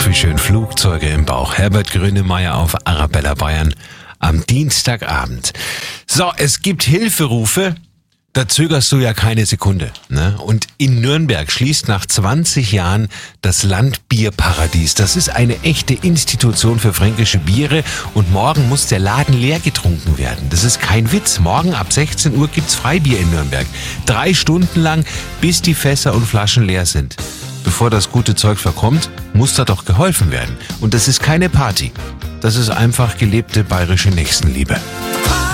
wie schön, Flugzeuge im Bauch. Herbert Grönemeyer auf Arabella Bayern am Dienstagabend. So, es gibt Hilferufe. Da zögerst du ja keine Sekunde, ne? Und in Nürnberg schließt nach 20 Jahren das Landbierparadies. Das ist eine echte Institution für fränkische Biere und morgen muss der Laden leer getrunken werden. Das ist kein Witz. Morgen ab 16 Uhr gibt's Freibier in Nürnberg. 3 Stunden lang, bis die Fässer und Flaschen leer sind. Bevor das gute Zeug verkommt, muss da doch geholfen werden. Und das ist keine Party. Das ist einfach gelebte bayerische Nächstenliebe.